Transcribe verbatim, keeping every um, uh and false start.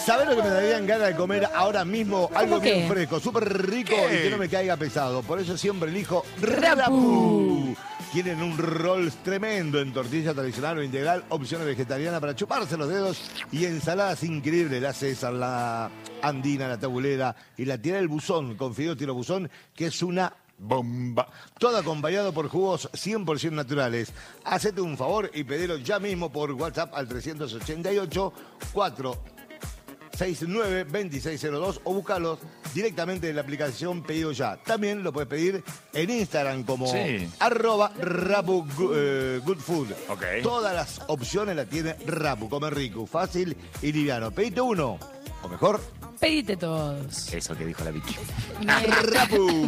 ¿Sabés lo que me darían ganas de comer ahora mismo? Algo qué? bien fresco, súper rico ¿Qué? y que no me caiga pesado. Por eso siempre elijo Rapú. Rapú. Tienen un roll tremendo en tortilla tradicional o integral, opciones vegetarianas para chuparse los dedos y ensaladas increíbles. La César, la Andina, la Tabulera y la tira del buzón con fideos tiro buzón, que es una Bomba. todo acompañado por jugos cien por ciento naturales. Hacete un favor y pedilo ya mismo por WhatsApp al tres ochenta y ocho, cuatro seis nueve, dos seis cero dos o búscalos directamente en la aplicación Pedido Ya. También lo puedes pedir en Instagram como Sí. arroba Rapu eh, Good Food. Ok. Todas las opciones las tiene Rapu. Come rico, fácil y liviano. Pedite uno, o mejor, Pedite todos. Eso que dijo la Vicky. Rapu.